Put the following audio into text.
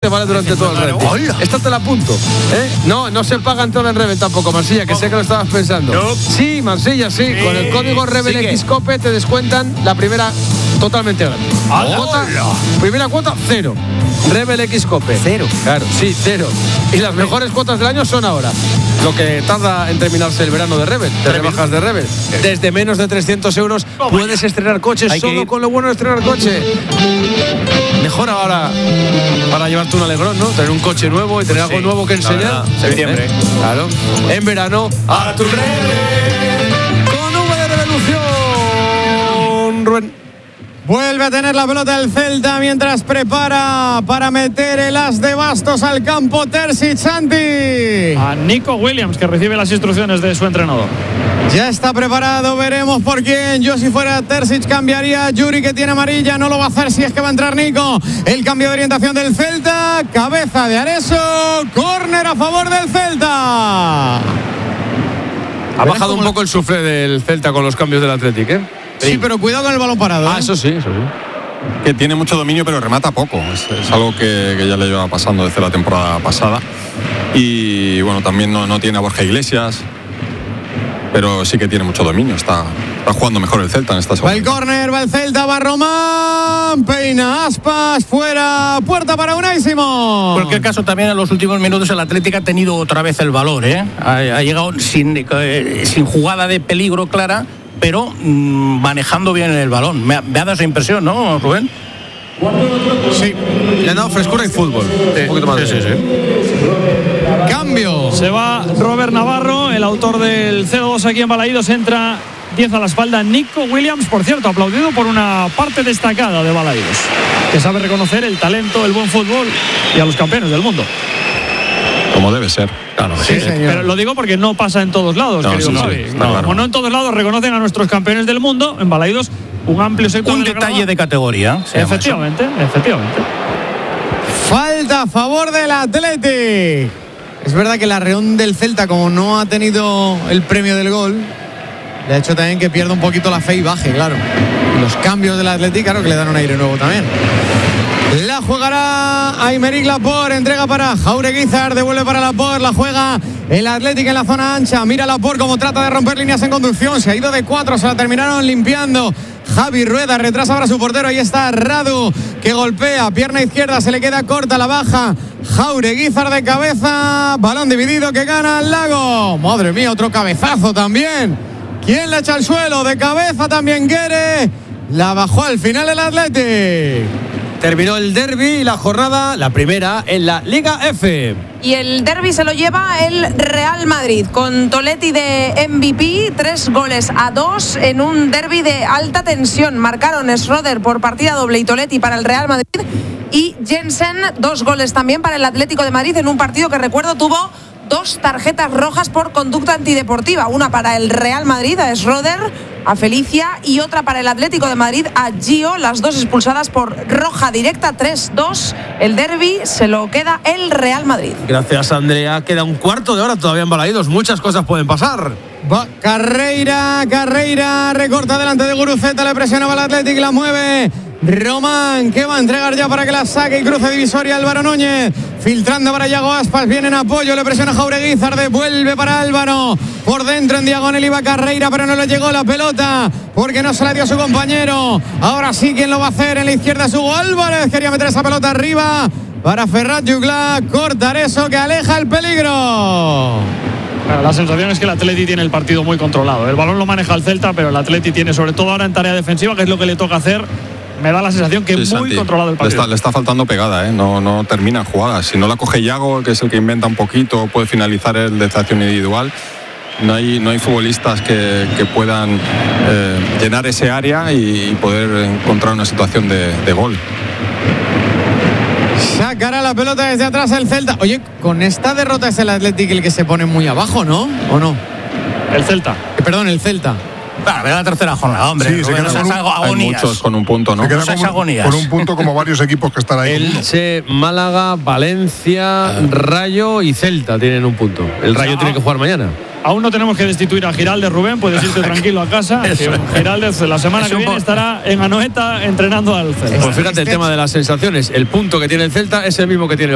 Vale durante todo el Rebel. Esta te la apunto, ¿eh? No se paga entrada en Rebel tampoco, Marsella, que sé que lo estabas pensando. No. Sí, Marsella, sí. Con el código Rebel Xcope te descuentan la primera totalmente gratis. Primera cuota, 0. Rebel Xcope. 0. Claro, sí, 0. Y las mejores cuotas del año son ahora. Lo que tarda en terminarse el verano de Rebel, de rebajas de Rebel. Desde menos de 300 euros puedes estrenar coches solo con lo bueno de estrenar coche. Mejor ahora para llevarte un alegrón, ¿no? Tener un coche nuevo y tener algo nuevo que enseñar. Septiembre. Claro. En verano, a tu Rebel. Con V de revolución, Rubén. Vuelve a tener la pelota el Celta mientras prepara para meter el as de bastos al campo Terzic, Santi. A Nico Williams, que recibe las instrucciones de su entrenador. Ya está preparado, veremos por quién. Yo si fuera Terzic cambiaría a Yuri, que tiene amarilla. No lo va a hacer si es que va a entrar Nico. El cambio de orientación del Celta. Cabeza de Areso. Córner a favor del Celta. Ha bajado un poco el sufre del Celta con los cambios del Athletic, ¿eh? Sí, pero cuidado con el balón parado. Eso sí. Que tiene mucho dominio, pero remata poco. Es algo que ya le lleva pasando desde la temporada pasada. Y bueno, también no tiene a Borja Iglesias, pero sí que tiene mucho dominio. Está jugando mejor el Celta en esta segunda. Va el córner, va el Celta, va Román, peina Aspas, fuera, puerta para Unai Simón. En cualquier caso, también en los últimos minutos el Atlético ha tenido otra vez el valor, ¿eh? Ha llegado sin jugada de peligro clara, pero manejando bien el balón. Me ha dado esa impresión, ¿no, Rubén? Sí, le han dado frescura y fútbol. Un poquito más. Sí. Cambio. Se va Robert Navarro, el autor del 0-2 aquí en Balaídos. Entra 10 a la espalda Nico Williams, por cierto, aplaudido por una parte destacada de Balaídos, que sabe reconocer el talento, el buen fútbol y a los campeones del mundo. Como debe ser. Claro, sí, pero lo digo porque no pasa en todos lados, querido Javi. Como no en todos lados reconocen a nuestros campeones del mundo, en Balaídos un amplio sector. Un detalle de categoría. Efectivamente. Falta a favor del Athletic. Es verdad que la Reón del Celta, como no ha tenido el premio del gol, le ha hecho también que pierda un poquito la fe y baje, claro. Y los cambios del Athletic, claro, que le dan un aire nuevo también. La jugará Aymeric Laporte, entrega para Jaureguizar, devuelve para Laporte, la juega el Athletic en la zona ancha. Mira Laporte como trata de romper líneas en conducción, se ha ido de 4, se la terminaron limpiando. Javi Rueda retrasa para su portero, ahí está Radu, que golpea, pierna izquierda, se le queda corta, la baja Jaureguizar de cabeza, balón dividido que gana el Lago. Madre mía, otro cabezazo también. ¿Quién la echa al suelo? De cabeza también Guere, la bajó al final el Athletic. Terminó el derbi y la jornada, la primera, en la Liga F. Y el derbi se lo lleva el Real Madrid, con Toletti de MVP, 3-2 en un derbi de alta tensión. Marcaron Schroeder por partida doble y Toletti para el Real Madrid, y Jensen, 2 goles también para el Atlético de Madrid, en un partido que, recuerdo, tuvo 2 tarjetas rojas por conducta antideportiva. Una para el Real Madrid, a Schroeder, a Felicia, y otra para el Atlético de Madrid, a Gio, las 2 expulsadas por roja directa. 3-2, el derbi se lo queda el Real Madrid. Gracias, Andrea. Queda un cuarto de hora todavía en Balaídos, muchas cosas pueden pasar. Carreira, recorta delante de Guruceta, le presionaba al Athletic, la mueve Román, que va a entregar ya para que la saque y cruce divisoria Álvaro Núñez, filtrando para Yago Aspas, viene en apoyo, le presiona Jaureguizar, devuelve para Álvaro, por dentro en diagonal iba Carreira, pero no le llegó la pelota porque no se la dio a su compañero. Ahora sí, ¿quién lo va a hacer? En la izquierda es Hugo Álvarez, quería meter esa pelota arriba para Ferrat Jugla, cortar eso que aleja el peligro. La sensación es que el Atleti tiene el partido muy controlado. El balón lo maneja el Celta, pero el Atleti tiene, sobre todo ahora en tarea defensiva, que es lo que le toca hacer, me da la sensación que es muy Santi, controlado el partido. Le está faltando pegada, ¿eh? No termina jugadas. Si no la coge Yago, que es el que inventa un poquito, puede finalizar el de acción individual. No hay futbolistas que puedan llenar ese área y poder encontrar una situación de gol. Sacará la pelota desde atrás el Celta. Oye, con esta derrota es el Athletic el que se pone muy abajo, ¿no? ¿O no? El Celta. Perdón, el Celta. Claro, era la tercera jornada, hombre. Sí, se queda con muchos con un punto, ¿no? Con un punto, como varios equipos que están ahí. Elche, Málaga, Valencia, Rayo y Celta tienen un punto. El Rayo tiene que jugar mañana. Aún no tenemos que destituir a Giraldez, Rubén. Puedes irte tranquilo a casa. Giraldez la semana que viene estará en Anoeta entrenando al Celta. Pues fíjate, el tema de las sensaciones. El punto que tiene el Celta es el mismo que tiene el